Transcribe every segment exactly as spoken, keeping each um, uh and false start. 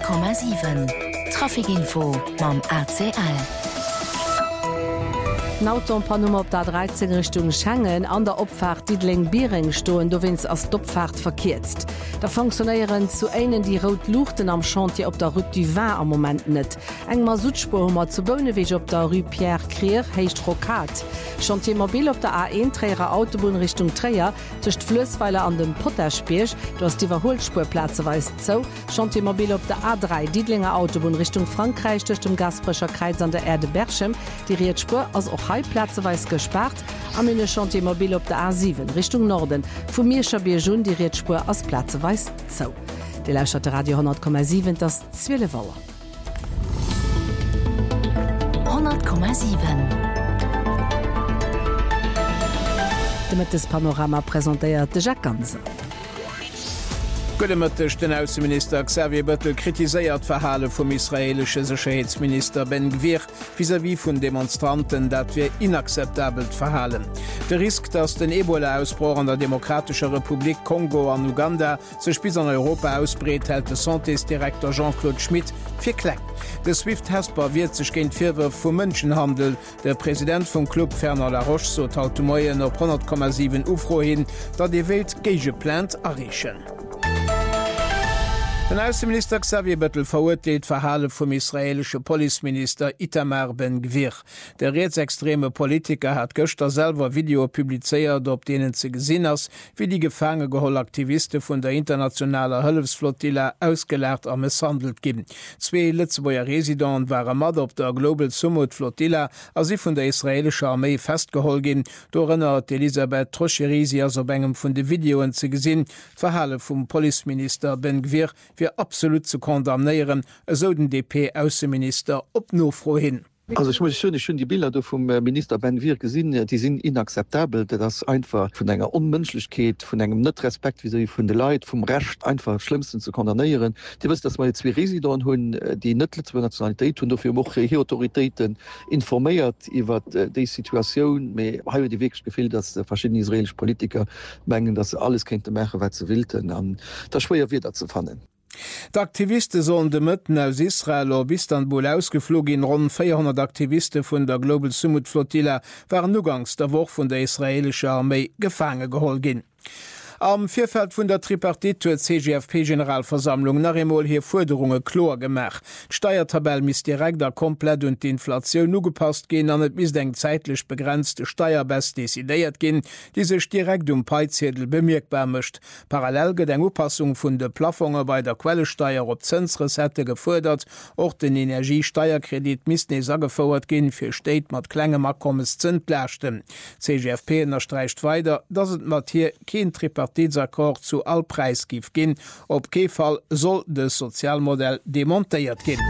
Komma sieben Trafikinfo mam A C L. Autonummer op der dreizehn Richtung Schengen an der Opfahrt Diedling-Biering stoen, do wins as Doppfahrt verkehrt. Da funktionieren zu einen die rot Luchten am Chantier op der Rue du Vin am moment net. Eng mar Südspurhummer zu Boneweg op der Rue Pierre Krier heicht Rokat. Chantier mobil op der A eins Träger Autobahn Richtung Träger tucht Flössweiler an dem Potterspech, du hast die Verholspurplatze weist zo. Chantier mobil op der A drei Diedlinger Autobahn Richtung Frankreich durch dem Gasbrecher Kreis an der Erde Berchem, die Rietspur aus auch Platzeweis gespart, am in Chantier mobil op der A sieben Richtung Norden, vu Mirscher Bierjun die Rietspur aus Platzeweis zo. De Lauscher Radio hundert Komma sieben das Zwille Wauer. hundert Komma sieben Damit das Panorama präsentiert de Jacques Ganze. Gëttemëtteg den Außenminister Xavier Bettel kritiséiert Verhale vum israelsche Sicherheitsminister Ben Gvir vis-à-vis vun Demonstranten, dat wir inakzeptabelt verhalen. De Risk, dats den Ebola-Ausbruch an der Demokratischer Republik Kongo an Uganda sech bis an Europa ausbreet, hält de Santédirektor Jean-Claude Schmidt fir kleng. De SWIFT-Hesper wird sech géint Virwurf vum Mënschenhandel. Der Präsident vum Club Ferner La Roche so haut Moien op hundert Komma sieben ufro hin, dat de Welt Geige plant errechen. Den Außenminister Xavier Bettel verurteilt Verhale vom israelische Polizeminister Itamar Ben Gvir. Der rechtsextreme Politiker hat gestern selber Video publiziert, op denen ze gesinn ass, wie die gefangen geholte Aktivisten von der internationalen Hilfsflottille ausgelehrt am misshandelt geben. Zwei Lützburger Residenten waren mat op der Global Summit Flottille, als sie von der israelischen Armee festgeholt gin. Dorinnert Elisabeth Trocherisi as op engem von de Videoen ze gesinn, Verhale vom Polizeminister Ben Gvir fir absolut zu kondamnieren, so den D P-Außenminister op nofro hin. Also ich muss schon, schon die Bilder vom Minister Ben Gvir gesehen, die sind inakzeptabel, das einfach von einer Unmenschlichkeit, von einem Nichtrespekt wie sie von der Leid, vom Recht einfach schlimmsten zu kondamnieren. Die wissen, dass man zwei Residenten haben, die nicht letzte Nationalität und dafür auch die Autoritäten informiert über die Situation. Wir haben die wirklich gefehlt, dass verschiedene israelische Politiker mengen, dass alles könnte machen, was sie wollten. Und das ist schwer wieder zu finden. D'Aktivisten sollen de Mëtten aus Israel op Istanbul ausgeflogen. Rund vierhundert Aktivisten vun der Global Summit Flottille waren nugangs der Woche vun der israelische Armee gefangen geholt gin. Am Vierfeld vun der Tripartit huet C G F P-Generalversammlung nach emol hier Forderungen klar gemacht. Steuertabelle mis direkt der komplett und die Inflation nugepasst gehen, an et mis eng zeitlich begrenzte Steuerbest desideiert gin, die sech direkt um Peizettel bemerkbar mischt. Parallel get eng Upassung vun de Plafonge bei der Quellesteuer op Zinsresette gefordert, och den Energiesteuerkredit mis ne sagefordert gin fir State mat klengem Abkommens Zinslächten. C G F P unterstreicht weiter, dass het mat hier kein Tripartit Akkord zu Allpreis gif gin, op Kefall soll de Sozialmodell demontiert gin.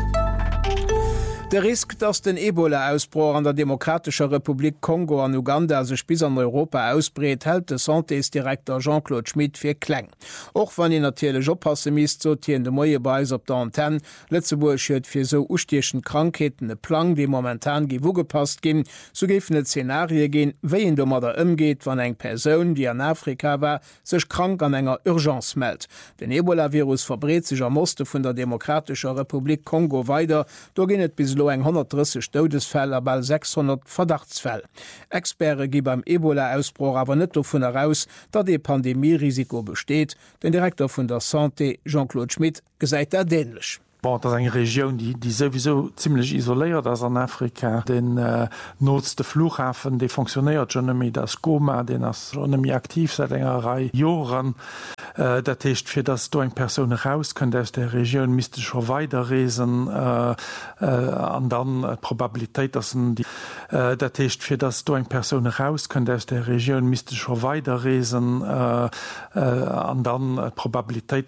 Der Risk, dass den Ebola-Ausbruch an der Demokratischer Republik Kongo an Uganda sech bis an Europa ausbreet, hält de Santédirektor Jean-Claude Schmidt fir kleng. Och wann in natürlich oppassen mis, so tien de Moie Beis op der Antenne, Lützeburg huet fir so ustiechen Krankheiten e Plan, die momentan gewugepasst gin, so gefen et Szenarie gin, wéi en dummer der ëmgeht, wann eng Person, die an Afrika war, sech krank an enger Urgenz meldt. Den Ebola-Virus verbreet sich am Oste vun der Demokratischer Republik Kongo weiter, do ginnet bis lo eng hundertdreißig Todesfälle, aber sechshundert Verdachtsfälle. Experte gi beim Ebola-Ausbruch aber net davon heraus, dat de Pandemierisiko besteht. Den Direktor von der Santé, Jean-Claude Schmidt, gesagt er dänlich. Bon, das ist eine Region, die, die sowieso ziemlich isoliert ist an Afrika. Den äh, notste Flughafen, der funktioniert schon nicht mehr, das Goma, den ist schon nicht mehr aktiv seit einer Reihe Jahren. Äh, das heißt, für das du eine Person rauskommt aus der Region, müsste schon weiterreisen. Äh, äh, und dann äh, Probabilität, dass die, äh, das heißt, für das du eine Person rauskommt aus der Region, müsste schon weiterreisen. Äh, äh, und dann äh, Probabilität,